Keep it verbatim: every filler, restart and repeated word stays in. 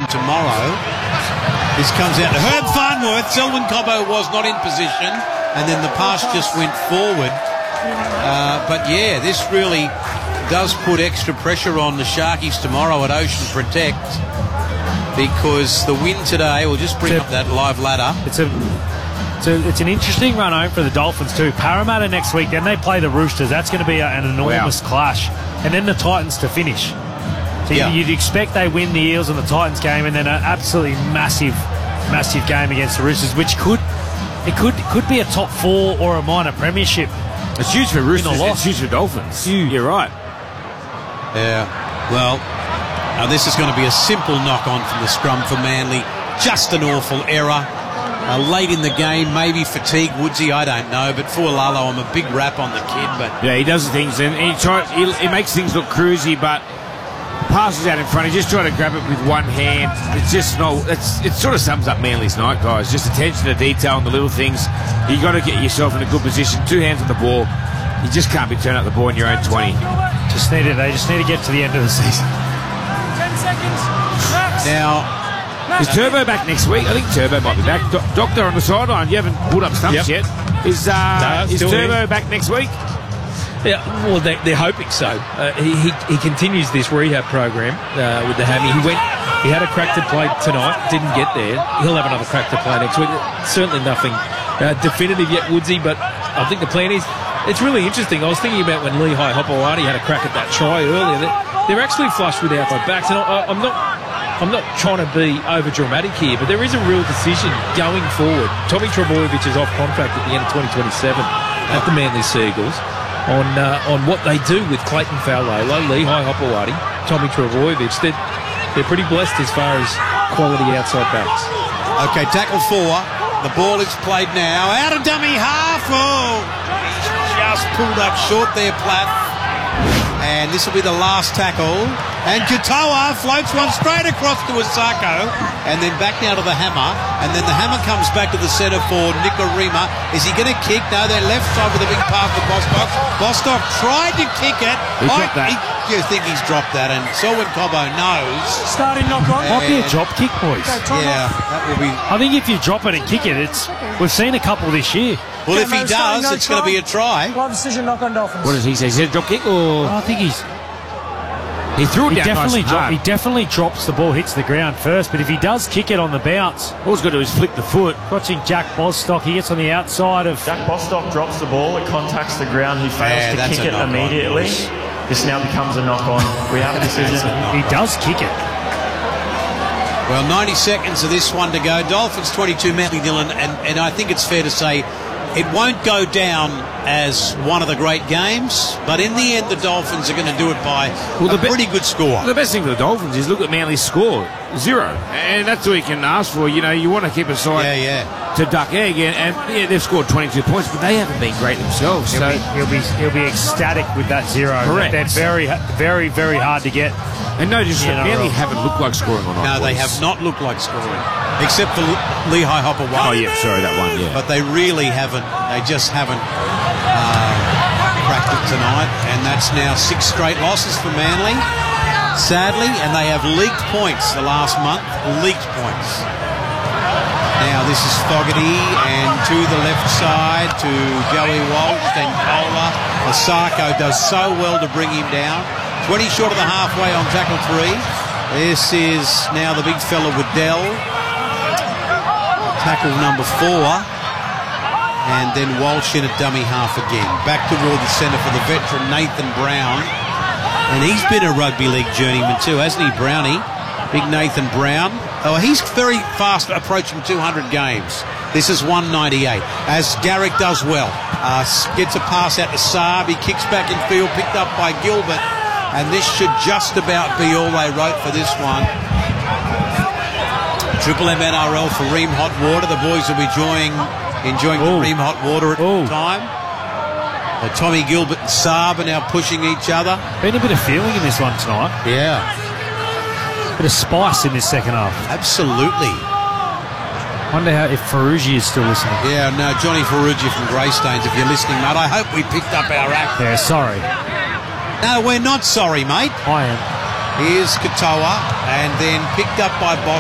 tomorrow. This comes out to Herb Farnworth. Selwyn Cobbo was not in position, and then the pass just went forward. Uh, but yeah, this really does put extra pressure on the Sharkies tomorrow at Ocean Protect, because the win today will just bring up that live ladder. It's a, it's a it's an interesting run home for the Dolphins too. Parramatta next week, then they play the Roosters. That's going to be a, an enormous wow. clash, and then the Titans to finish. So yeah. you'd expect they win the Eels and the Titans game, and then an absolutely massive, massive game against the Roosters, which could it could it could be a top four or a minor premiership. It's huge for Roosters. It's huge for Dolphins. Huge. You're right. Yeah. Well, now this is going to be a simple knock-on from the scrum for Manly. Just an awful error. Uh, late in the game, maybe fatigue, Woodsy, I don't know. But for Lalo, I'm a big rap on the kid. But yeah, he does things, and he try, he, he makes things look cruisy, but passes out in front. He just trying to grab it with one hand. It's just no. It's it sort of sums up Manly's night, guys. Just attention to detail and the little things. You got to get yourself in a good position. Two hands on the ball. You just can't be turning up the ball in your own twenty. Just need it. They just need to get to the end of the season. Ten seconds. Now, is Turbo back next week? I think Turbo might be back. Do Doctor on the sideline. You haven't pulled up stumps yep. yet. Is uh, no, is Turbo here. back next week? Yeah, well, they, they're hoping so. Uh, he, he he continues this rehab program uh, with the hammy. He went. He had a crack to play tonight. Didn't get there. He'll have another crack to play next week. Certainly nothing uh, definitive yet, Woodsy. But I think the plan is. It's really interesting. I was thinking about when Lehigh Hopewadi had a crack at that try earlier. They're, they're actually flush with outside backs, and I, I'm not. I'm not trying to be over dramatic here, but there is a real decision going forward. Tommy Trbojevic is off contract at the end of twenty twenty-seven at the Manly Seagulls. On uh, on what they do with Clayton Faulalo, Lehigh Hopewadi, Tommy Trbojevic. They're, they're pretty blessed as far as quality outside backs. okay, tackle four. The ball is played now. Out of dummy half. Oh, just pulled up short there, Platt. And this will be the last tackle. And Katoa floats one straight across to Osako, and then back now to the hammer, and then the hammer comes back to the centre for Nikorima. Is he going to kick? No, they're left side with a big pass for Bostock. Bostock tried to kick it. He dropped that. He, you think he's dropped that, and Selwyn Cobbo knows. Starting knock on. Might be a drop kick, boys. Okay, yeah, that will be. I think if you drop it and kick it, it's we've seen a couple this year. Well, if he does, it's going to be a try. Live decision knock on Dolphins. What does he say? Is it a drop kick or? I think he's. He threw it He down definitely, nice drop, he definitely drops the ball, hits the ground first, but if he does kick it on the bounce, all he's got to do is flick the foot. watching Jack Bostock, he gets on the outside of... Jack Bostock drops the ball, it contacts the ground, he fails Yeah, to that's kick a it knock-on. immediately. This now becomes a knock-on. We have a decision. He does kick it. Well, ninety seconds of this one to go. Dolphins twenty-two, Manly Dillon, and, and I think it's fair to say it won't go down as one of the great games, but in the end the Dolphins are going to do it by Well, a the be- pretty good score. The best thing for the Dolphins is look at Manly's score, zero, and that's all you can ask for. You know, you want to keep a side Yeah, yeah. to duck egg, and, and yeah, they've scored twenty-two points, but they haven't been great themselves. He'll, So be, he'll be he'll be ecstatic with that zero. Correct. They're very, very, very hard to get. and no, just Yeah, no, Manly right. haven't looked like scoring or not. No, they boys. have not looked like scoring, except for Le- Lehigh Hopewadi. Oh yeah, sorry, that one. Yeah, But they really haven't. They just haven't uh, cracked it tonight, and that's now six straight losses for Manly, sadly, and they have leaked points the last month. Leaked points. Now this is Fogarty, and to the left side to Joey Walsh, then Kohler. Osako does so well to bring him down. twenty short of the halfway on tackle three. This is now the big fella Waddell. Tackle number four. And then Walsh in at dummy half again. Back toward the centre for the veteran Nathan Brown. And he's been a rugby league journeyman too, hasn't he, Brownie? Big Nathan Brown. Oh, he's very fast approaching two hundred games. This is one ninety-eight. As Garrick does well. Uh, gets a pass out to Saab. He kicks back in field, picked up by Gilbert. And this should just about be all they wrote for this one. Triple M N R L for Ream Hot Water. The boys will be enjoying, enjoying the Ream Hot Water at Ooh. the time. Uh, Tommy Gilbert and Saab are now pushing each other. Been a bit of feeling in this one tonight. Yeah, Bit of spice in this second half. absolutely. Wonder how if Ferrugi is still listening. Yeah, no, Johnny Ferrugia from Greystanes, if you're listening, mate, I hope we picked up our act. Yeah, sorry. No, we're not sorry, mate. I am. Here's Katoa, and then picked up by Bosch.